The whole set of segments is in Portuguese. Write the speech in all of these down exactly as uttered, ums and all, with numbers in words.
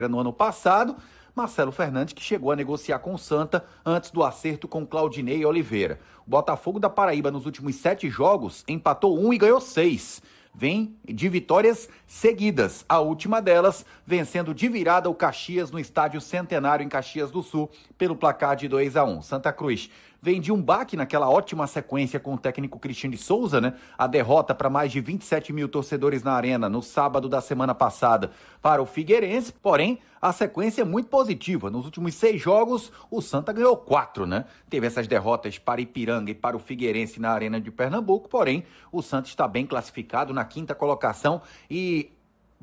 no ano passado. Marcelo Fernandes, que chegou a negociar com o Santa antes do acerto com Claudinei Oliveira. O Botafogo da Paraíba, nos últimos sete jogos, empatou um e ganhou seis. Vem de vitórias seguidas. A última delas, vencendo de virada o Caxias no Estádio Centenário, em Caxias do Sul, pelo placar de dois a um. Santa Cruz vem de um baque naquela ótima sequência com o técnico Cristiano de Souza, né? A derrota para mais de vinte e sete mil torcedores na Arena no sábado da semana passada para o Figueirense. Porém, a sequência é muito positiva. Nos últimos seis jogos, o Santa ganhou quatro, né? Teve essas derrotas para Ipiranga e para o Figueirense na Arena de Pernambuco. Porém, o Santa está bem classificado na quinta colocação e...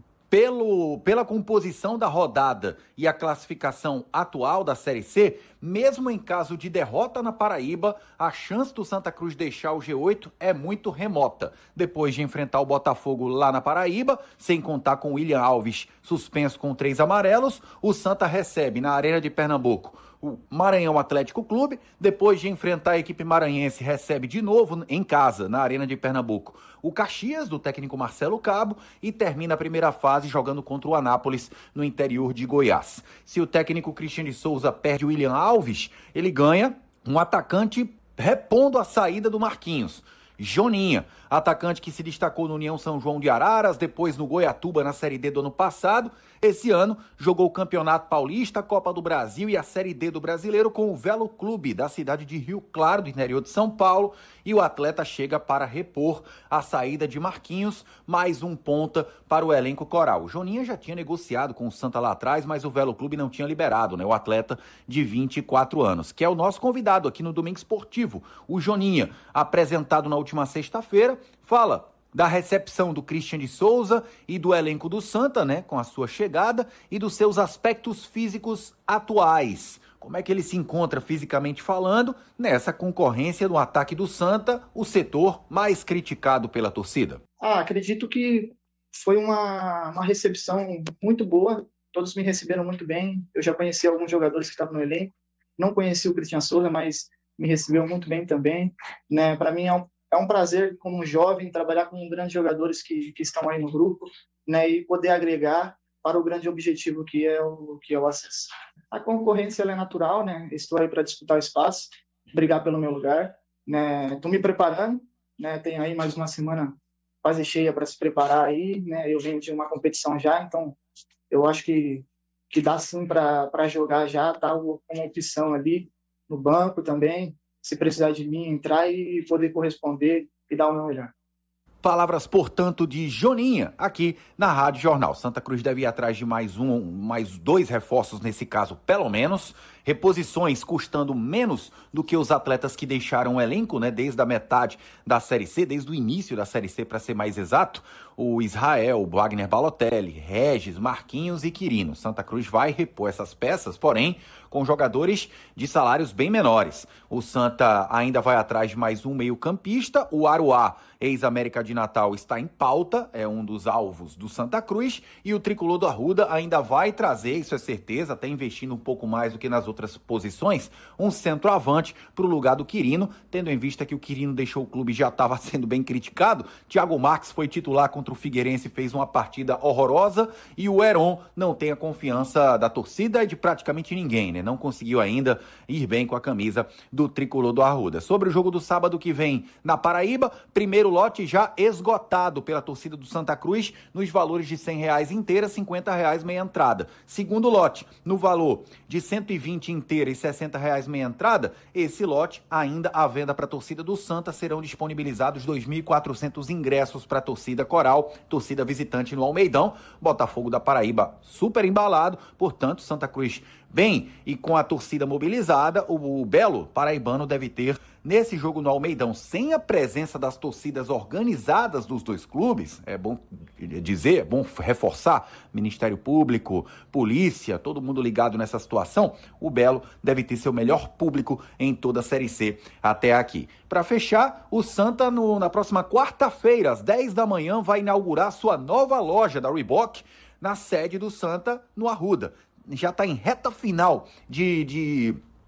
Pelo, pela composição da rodada e a classificação atual da Série C, mesmo em caso de derrota na Paraíba, a chance do Santa Cruz deixar o G oito é muito remota. Depois de enfrentar o Botafogo lá na Paraíba, sem contar com o William Alves suspenso com três amarelos, o Santa recebe na Arena de Pernambuco o Maranhão Atlético Clube. Depois de enfrentar a equipe maranhense, recebe de novo em casa, na Arena de Pernambuco, o Caxias, do técnico Marcelo Cabo, e termina a primeira fase jogando contra o Anápolis, no interior de Goiás. Se o técnico Cristiano de Souza perde o William Alves, ele ganha um atacante repondo a saída do Marquinhos. Joninha, atacante que se destacou no União São João de Araras, depois no Goiatuba na Série D do ano passado. Esse ano jogou o Campeonato Paulista, a Copa do Brasil e a Série D do Brasileiro com o Velo Clube da cidade de Rio Claro, do interior de São Paulo, e o atleta chega para repor a saída de Marquinhos, mais um ponta para o elenco coral. O Joninha já tinha negociado com o Santa lá atrás, mas o Velo Clube não tinha liberado, né? O atleta de vinte e quatro anos, que é o nosso convidado aqui no Domingo Esportivo. O Joninha, apresentado na última sexta-feira, fala da recepção do Cristiano de Souza e do elenco do Santa, né, com a sua chegada, e dos seus aspectos físicos atuais. Como é que ele se encontra fisicamente falando nessa concorrência no ataque do Santa, o setor mais criticado pela torcida? Ah, acredito que foi uma, uma recepção muito boa, todos me receberam muito bem. Eu já conheci alguns jogadores que estavam no elenco, não conheci o Cristiano Souza, mas me recebeu muito bem também, né? Para mim é um É um prazer, como jovem, trabalhar com grandes jogadores que, que estão aí no grupo, né, e poder agregar para o grande objetivo que é o, que é o acesso. A concorrência ela é natural, né? Estou aí para disputar o espaço, brigar pelo meu lugar. Né? Estou me preparando, né? Tenho aí mais uma semana quase cheia para se preparar aí, né? Eu venho de uma competição já, então eu acho que, que dá sim para jogar já, tá uma opção ali no banco também, se precisar de mim, entrar e poder corresponder e dar o meu melhor. Palavras, portanto, de Joninha, aqui na Rádio Jornal. Santa Cruz deve ir atrás de mais um, mais dois reforços nesse caso, pelo menos. Reposições custando menos do que os atletas que deixaram o elenco, né, desde a metade da Série C, desde o início da Série C, para ser mais exato. O Israel, o Wagner Balotelli, Regis, Marquinhos e Quirino. Santa Cruz vai repor essas peças, porém, com jogadores de salários bem menores. O Santa ainda vai atrás de mais um meio-campista. O Aruá, ex-América de Natal, está em pauta, é um dos alvos do Santa Cruz. E o Tricolor do Arruda ainda vai trazer, isso é certeza, até investindo um pouco mais do que nas outras posições, um centroavante para o lugar do Quirino, tendo em vista que o Quirino deixou o clube e já estava sendo bem criticado. Thiago Marques foi titular contra o Figueirense, fez uma partida horrorosa, e o Heron não tem a confiança da torcida e de praticamente ninguém, né? Não conseguiu ainda ir bem com a camisa do Tricolor do Arruda. Sobre o jogo do sábado que vem na Paraíba, primeiro lote já esgotado pela torcida do Santa Cruz nos valores de cem reais inteira, cinquenta reais meia entrada. Segundo lote, no valor de cento e vinte inteira e sessenta reais meia entrada, esse lote ainda à venda para a torcida do Santa. Serão disponibilizados dois mil e quatrocentos ingressos para a torcida coral, torcida visitante no Almeidão. Botafogo da Paraíba super embalado, portanto, Santa Cruz bem e com a torcida mobilizada. O Belo paraibano deve ter nesse jogo no Almeidão, sem a presença das torcidas organizadas dos dois clubes, é bom dizer, é bom reforçar, Ministério Público, polícia, todo mundo ligado nessa situação, o Belo deve ter seu melhor público em toda a Série C até aqui. Para fechar, o Santa no, na próxima quarta-feira, às dez da manhã, vai inaugurar sua nova loja da Reebok na sede do Santa, no Arruda. Já está em reta final de... de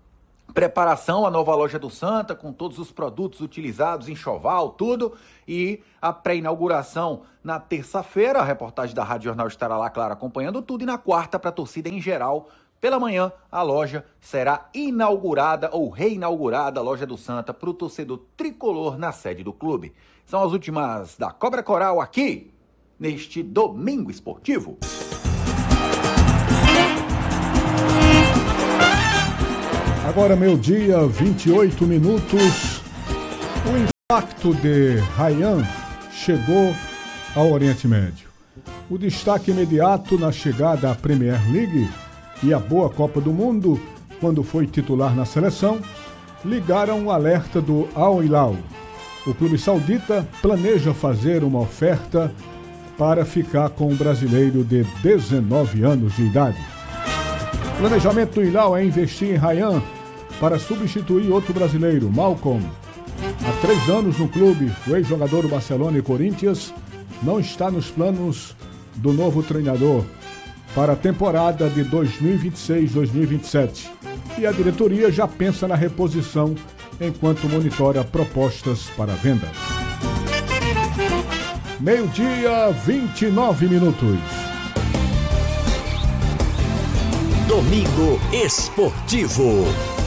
preparação, a nova loja do Santa, com todos os produtos utilizados, enxoval, tudo, e a pré-inauguração na terça-feira. A reportagem da Rádio Jornal estará lá, claro, acompanhando tudo, e na quarta, para a torcida em geral, pela manhã, a loja será inaugurada ou reinaugurada, a loja do Santa, para o torcedor tricolor na sede do clube. São as últimas da Cobra Coral aqui, neste Domingo Esportivo. Agora meio-dia, vinte e oito minutos. O impacto de Rayhan chegou ao Oriente Médio. O destaque imediato na chegada à Premier League e a boa Copa do Mundo, quando foi titular na seleção, ligaram o alerta do Al Hilal. O clube saudita planeja fazer uma oferta para ficar com o brasileiro de dezenove anos de idade. O planejamento do Hilal é investir em Rayhan para substituir outro brasileiro, Malcolm. Há três anos no clube, o ex-jogador do Barcelona e Corinthians não está nos planos do novo treinador para a temporada de dois mil e vinte e seis, dois mil e vinte e sete. E a diretoria já pensa na reposição enquanto monitora propostas para venda. Meio-dia, vinte e nove minutos. Domingo Esportivo.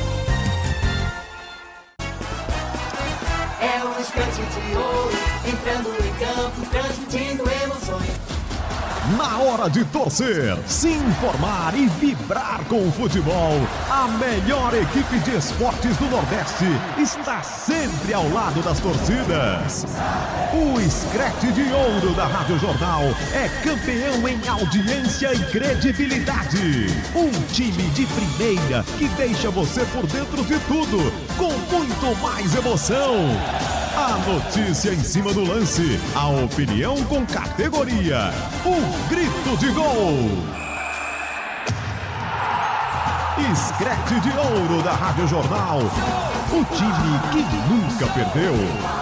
É um instante de ouro, entrando em campo, transmitindo emoções. Na hora de torcer, se informar e vibrar com o futebol, a melhor equipe de esportes do Nordeste está sempre ao lado das torcidas. O Scratch de Ouro da Rádio Jornal é campeão em audiência e credibilidade. Um time de primeira que deixa você por dentro de tudo, com muito mais emoção. A notícia em cima do lance, a opinião com categoria, o grito de gol. Scratch de Ouro da Rádio Jornal, o time que nunca perdeu.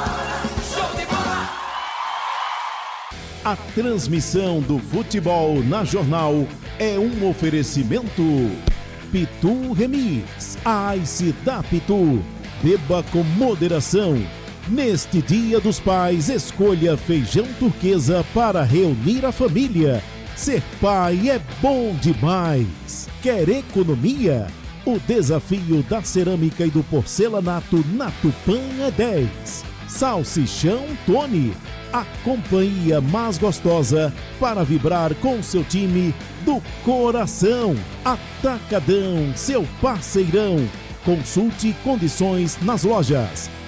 A transmissão do futebol na Jornal é um oferecimento Pitu Remis, Ice da Pitu. Beba com moderação. Neste Dia dos Pais, escolha feijão turquesa para reunir a família. Ser pai é bom demais. Quer economia? O desafio da cerâmica e do porcelanato na Tupã é dez. Salsichão Tony, a companhia mais gostosa para vibrar com seu time do coração. Atacadão, seu parceirão. Consulte condições nas lojas.